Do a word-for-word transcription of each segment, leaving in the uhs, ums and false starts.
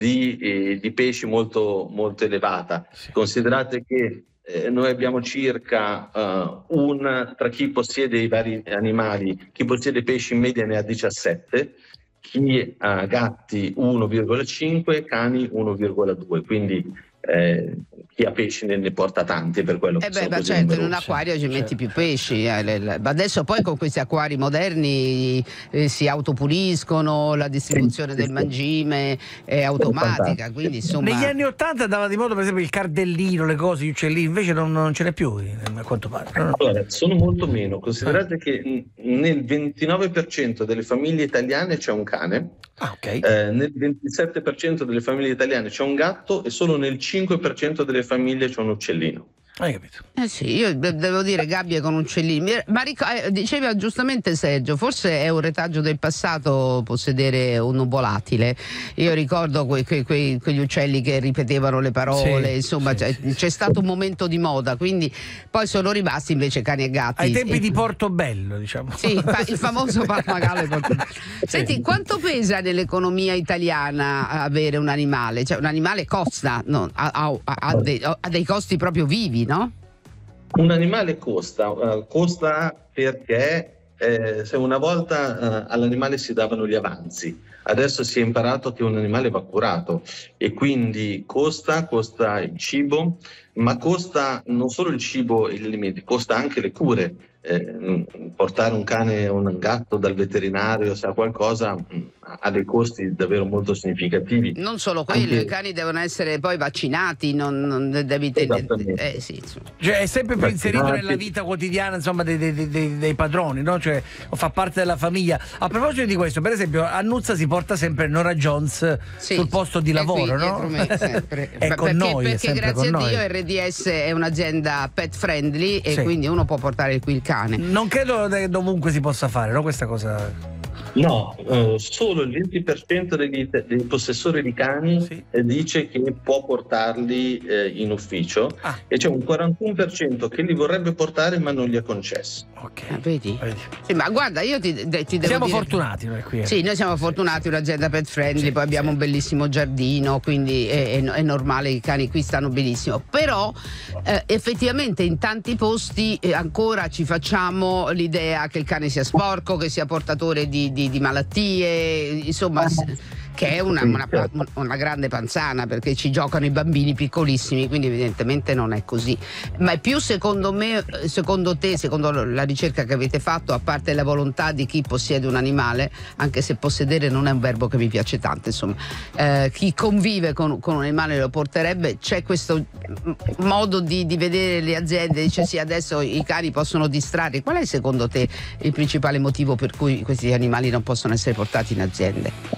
di, eh, di pesci molto, molto elevata. Sì. Considerate che eh, noi abbiamo circa uh, un, tra chi possiede i vari animali, chi possiede pesci in media ne ha diciassette, chi ha gatti uno virgola cinque, cani uno virgola due, quindi eh, chi ha pesci ne, ne porta tanti, per quello che eh beh, sono ma così certo, numerosi. in un acquario ci metti certo. più pesci, eh, le, le, ma adesso poi con questi acquari moderni eh, si autopuliscono, la distribuzione sì, del sì, mangime è automatica, quindi insomma... Negli anni ottanta andava di moda per esempio il cardellino, le cose, gli uccellini, invece non, non ce n'è più, a quanto pare. Allora, sono molto meno. Considerate ah. che nel ventinove per cento delle famiglie italiane c'è un cane, ah, okay. eh, nel ventisette per cento delle famiglie italiane c'è un gatto e solo nel cinque per cento delle famiglie c'è un uccellino. Hai capito? Eh sì, io devo dire gabbie con uccellini. Ma eh, diceva giustamente Sergio, forse è un retaggio del passato possedere un volatile. Io ricordo que, que, que, quegli uccelli che ripetevano le parole, sì, insomma, sì, c'è, sì, c'è stato un momento di moda, quindi poi sono rimasti invece cani e gatti. Ai tempi e... di Portobello, diciamo. Sì, il famoso pappagallo. Senti, sì. Quanto pesa nell'economia italiana avere un animale? Cioè un animale costa, no? ha, ha, ha, dei, ha dei costi proprio vivi, no? Un animale costa, uh, costa perché eh, se una volta uh, all'animale si davano gli avanzi, adesso si è imparato che un animale va curato e quindi costa, costa il cibo, ma costa non solo il cibo e gli alimenti, costa anche le cure. Eh, portare un cane o un gatto dal veterinario, se ha qualcosa, ha dei costi davvero molto significativi. Non solo quello, anche... i cani devono essere poi vaccinati, non, non devi tenere... eh, sì, cioè è sempre più vaccinati. Inserito nella vita quotidiana, insomma, dei, dei, dei, dei padroni, no? Cioè fa parte della famiglia. A proposito di questo, per esempio Annuzza si porta sempre Nora Jones sì, sul posto di lavoro, no? Me, sempre. È con perché, noi, perché è grazie a con Dio noi. R D S è un'azienda pet friendly e sì, quindi uno può portare qui il cane. Non credo che dovunque si possa fare, no? Questa cosa. No, uh, solo il venti per cento degli, dei possessori di cani sì, eh, dice che può portarli eh, in ufficio ah. e c'è un quarantuno per cento che li vorrebbe portare ma non gli è concesso. Ok, ah, vedi? vedi? Sì, ma guarda, io ti, ti devo siamo dire... fortunati noi qui. Eh. Sì, noi siamo fortunati, un'azienda pet friendly, sì, poi abbiamo sì, un bellissimo giardino, quindi è, è, è normale, i cani qui stanno benissimo. Però eh, effettivamente in tanti posti eh, ancora ci facciamo l'idea che il cane sia sporco, che sia portatore di, di, di malattie, insomma... che è una, una, una grande panzana, perché ci giocano i bambini piccolissimi, quindi evidentemente non è così. Ma è più, secondo me, secondo te, secondo la ricerca che avete fatto, a parte la volontà di chi possiede un animale, anche se possedere non è un verbo che mi piace tanto, insomma, eh, chi convive con, con un animale lo porterebbe, c'è questo modo di, di vedere le aziende, dice sì, adesso i cani possono distrarre. Qual è secondo te il principale motivo per cui questi animali non possono essere portati in aziende?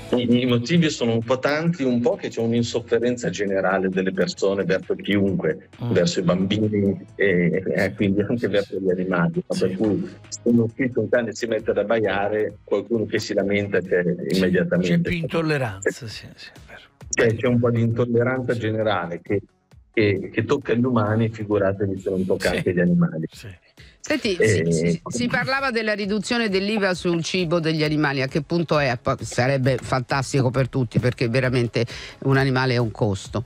I motivi sono un po' tanti, un po' che c'è un'insofferenza generale delle persone verso chiunque, mm. verso i bambini e, e quindi anche verso gli animali, sì, per cui se in ufficio un cane si mette ad abbaiare, qualcuno che si lamenta c'è immediatamente. C'è più intolleranza, sì, sì, è vero. C'è, c'è un po' di intolleranza generale che, che, che tocca gli umani, figuratevi se non tocca sì, anche gli animali. Sì. Senti, eh, si, si, si parlava della riduzione dell'I V A sul cibo degli animali, a che punto è? Sarebbe fantastico per tutti, perché veramente un animale è un costo.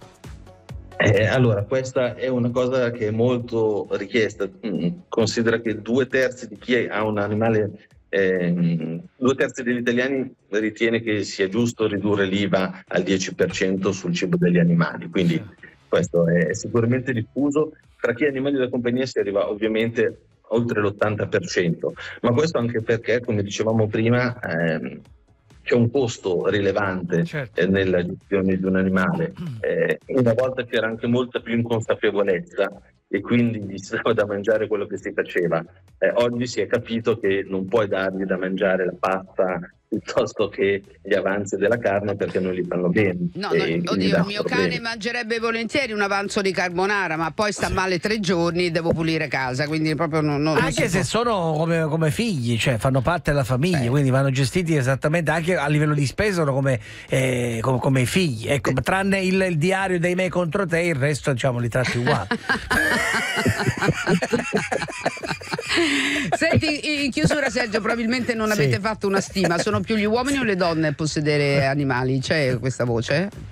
Eh, allora, questa è una cosa che è molto richiesta. Considera che due terzi di chi ha un animale, eh, due terzi degli italiani ritiene che sia giusto ridurre l'I V A al dieci per cento sul cibo degli animali, quindi questo è sicuramente diffuso. Tra chi ha animali da compagnia si arriva ovviamente oltre l'ottanta per cento, ma questo anche perché, come dicevamo prima, ehm, c'è un costo rilevante certo, eh, nella gestione di un animale. Eh, una volta c'era anche molta più inconsapevolezza e quindi gli si dava da mangiare quello che si faceva. Eh, oggi si è capito che non puoi dargli da mangiare la pasta piuttosto che gli avanzi della carne, perché non li fanno bene. No, no, oddio, il mio cane mangerebbe volentieri un avanzo di carbonara, ma poi sta male tre giorni e devo pulire casa, quindi proprio non, non anche se può. Sono come, come figli, cioè fanno parte della famiglia, eh. quindi vanno gestiti esattamente, anche a livello di spesa sono come, eh, come, come i figli, ecco, eh. tranne il, il diario dei me contro te, il resto diciamo li tratti uguali. Senti, in chiusura Sergio, probabilmente non sì. avete fatto una stima, sono più gli uomini o le donne a possedere animali? C'è questa voce?